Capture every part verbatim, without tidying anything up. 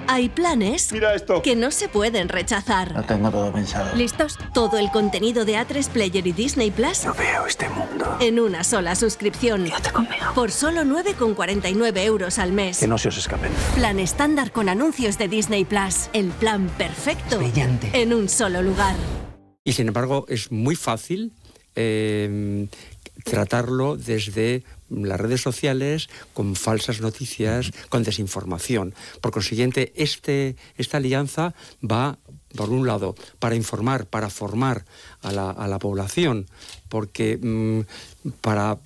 Hay planes Mira esto. que no se pueden rechazar. Lo tengo todo pensado. ¿Listos? Todo el contenido de A tres Player y Disney Plus No veo este mundo. en una sola suscripción. Quédate conmigo. Por solo nueve con cuarenta y nueve euros al mes. Que no se os escapen. Plan estándar con anuncios de Disney Plus. El plan perfecto. Brillante. En un solo lugar. Y sin embargo es muy fácil eh, tratarlo desde las redes sociales con falsas noticias, con desinformación. Por consiguiente, este, esta alianza va, por un lado, para informar, para formar a la, a la población, porque mmm, para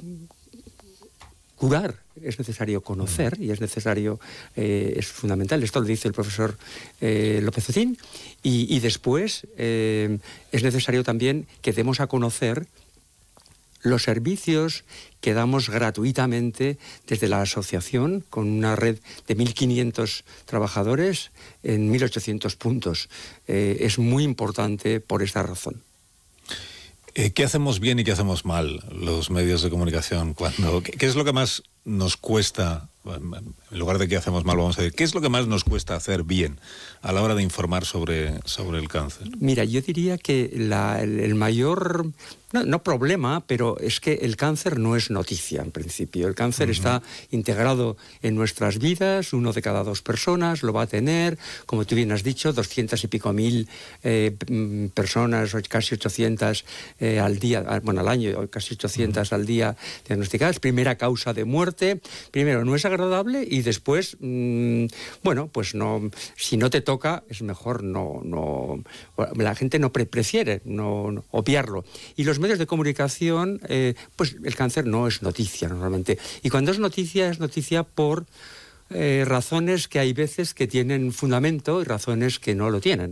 curar es necesario conocer y es necesario, eh, es fundamental, esto lo dice el profesor eh, López Otín, y, y después eh, es necesario también que demos a conocer los servicios que damos gratuitamente desde la asociación, con una red de mil quinientos trabajadores en mil ochocientos puntos. Eh, es muy importante por esta razón. Eh, ¿Qué hacemos bien y qué hacemos mal los medios de comunicación? Cuando, ¿qué, qué es lo que más nos cuesta, en lugar de qué hacemos mal, vamos a decir, qué es lo que más nos cuesta hacer bien a la hora de informar sobre, sobre el cáncer? Mira, yo diría que la, el, el mayor, no, no problema, pero es que el cáncer no es noticia en principio. El cáncer uh-huh. está integrado en nuestras vidas, uno de cada dos personas lo va a tener, como tú bien has dicho, doscientas y pico mil eh, personas, casi ochocientas eh, al día, bueno, al año, casi ochocientas uh-huh. al día diagnosticadas. Primera causa de muerte. Primero, no es agradable y después, mmm, bueno, pues no, si no te toca, es mejor no, no la gente no pre prefiere no, no obviarlo. Y los medios de comunicación, eh, pues el cáncer no es noticia normalmente. Y cuando es noticia, es noticia por eh, razones que hay veces que tienen fundamento y razones que no lo tienen.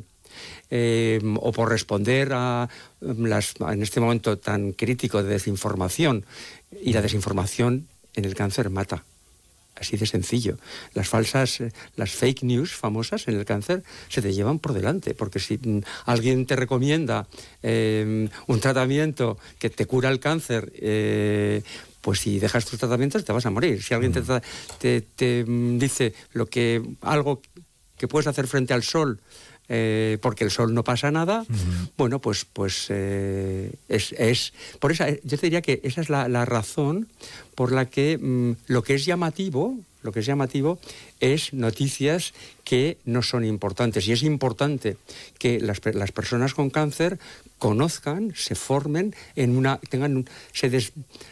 Eh, o por responder a las, en este momento tan crítico de desinformación. Y la desinformación en el cáncer mata. Así de sencillo. Las falsas, las fake news famosas en el cáncer se te llevan por delante, porque si mm, alguien te recomienda eh, un tratamiento que te cura el cáncer, eh, pues si dejas tus tratamientos te vas a morir. Si alguien te, te, te dice lo que, algo que puedes hacer frente al sol, Eh, porque el sol no pasa nada, uh-huh. bueno, pues, pues eh, es, es... Por esa, yo te diría que esa es la, la razón por la que mmm, lo que es llamativo, lo que es llamativo es noticias que no son importantes. Y es importante que las, las personas con cáncer conozcan, se formen, en una, tengan, se des,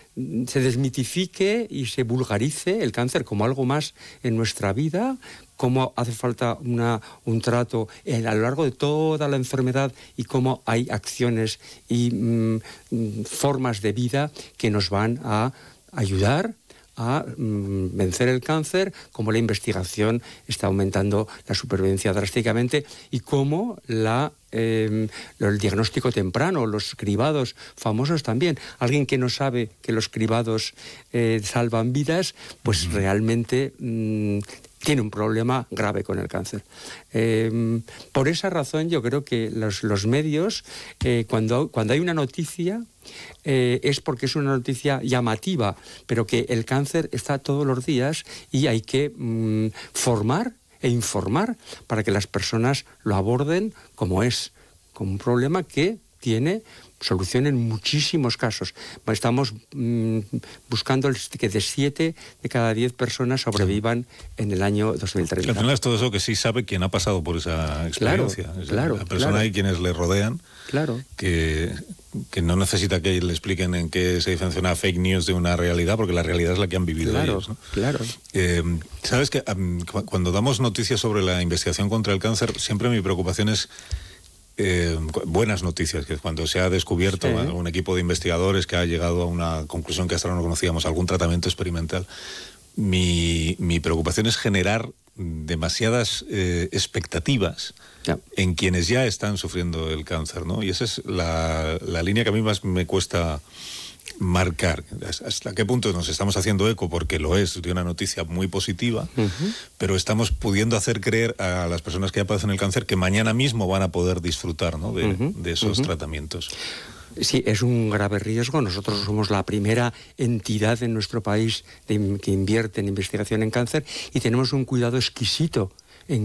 se desmitifique y se vulgarice el cáncer como algo más en nuestra vida, cómo hace falta una, un trato a lo largo de toda la enfermedad y cómo hay acciones y mm, formas de vida que nos van a ayudar a mm, vencer el cáncer, cómo la investigación está aumentando la supervivencia drásticamente y cómo la, eh, el diagnóstico temprano, los cribados famosos también. Alguien que no sabe que los cribados eh, salvan vidas, pues uh-huh. realmente mm, tiene un problema grave con el cáncer. Eh, por esa razón yo creo que los, los medios, eh, cuando, cuando hay una noticia, eh, es porque es una noticia llamativa, pero que el cáncer está todos los días y hay que mm, formar e informar para que las personas lo aborden como es, como un problema que tiene solución en muchísimos casos. Estamos mmm, buscando el, que de siete de cada diez personas sobrevivan en el año dos mil treinta. Al final es todo eso que sí sabe quien ha pasado por esa experiencia. Claro, es claro, la persona claro. y quienes le rodean, claro. que, que no necesita que le expliquen en qué se diferencia una fake news de una realidad, porque la realidad es la que han vivido claro, ellos, ¿no? Claro. Eh, Sabes que um, cuando damos noticias sobre la investigación contra el cáncer, siempre mi preocupación es Eh, buenas noticias, que cuando se ha descubierto sí. un equipo de investigadores que ha llegado a una conclusión que hasta ahora no conocíamos, algún tratamiento experimental, mi, mi preocupación es generar demasiadas eh, expectativas yeah. en quienes ya están sufriendo el cáncer, ¿no? Y esa es la, la línea que a mí más me cuesta marcar. ¿Hasta qué punto nos estamos haciendo eco, porque lo es, de una noticia muy positiva, uh-huh. pero estamos pudiendo hacer creer a las personas que ya padecen el cáncer que mañana mismo van a poder disfrutar, ¿no? de, uh-huh. de esos uh-huh. tratamientos? Sí, es un grave riesgo. Nosotros somos la primera entidad en nuestro país de, que invierte en investigación en cáncer y tenemos un cuidado exquisito